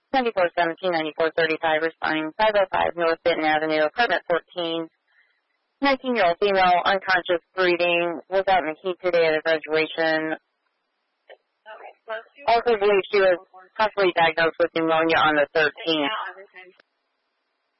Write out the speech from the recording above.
9417, 9435, responding 505 North Benton Avenue, apartment 14. 19-year-old female, unconscious, breathing, was out in the heat today at a graduation. Also believed she was possibly diagnosed with pneumonia on the 13th.